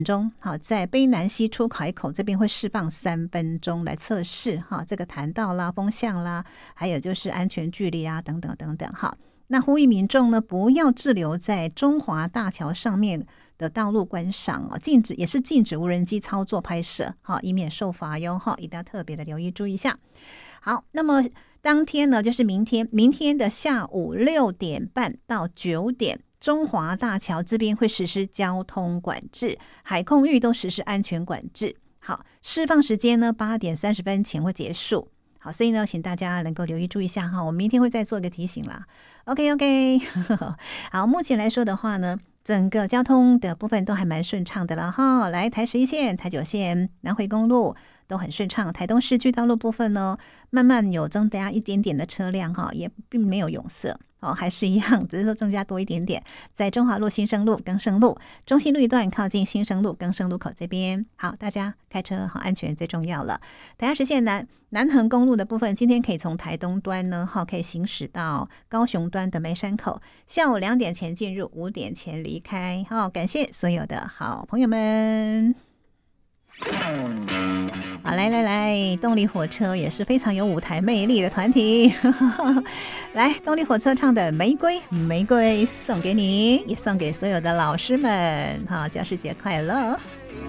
钟，好，在卑南溪出海口这边会释放3分钟来测试哈，这个弹道啦、风向啦，还有就是安全距离啊等等等等哈。那呼吁民众呢不要滞留在中华大桥上面的道路观赏哦，也是禁止无人机操作拍摄哈，以免受罚哟哈，一定要特别的留意注意一下。好，那么当天呢就是明天的下午6点半到9点。中华大桥这边会实施交通管制，海空域都实施安全管制。好，释放时间呢8点30分前会结束。好，所以呢，请大家能够留意注意一下哈，我明天会再做一个提醒啦。OK， 好，目前来说的话呢，整个交通的部分都还蛮顺畅的了哈。来，台11线、台9线、南回公路都很顺畅，台东市区道路部分呢，慢慢有增加一点点的车辆哈，也并没有拥塞。哦，还是一样，只是说增加多一点点，在中华路、新生路、更生路、中心路一段靠近新生路、更生路口这边。好，大家开车好安全最重要了。台10线南横公路的部分，今天可以从台东端呢，可以行驶到高雄端的梅山口，下午2点前进入，5点前离开。好，感谢所有的好朋友们。好，来，动力火车也是非常有舞台魅力的团体。来，动力火车唱的玫瑰送给你，也送给所有的老师们。好，教师节快乐。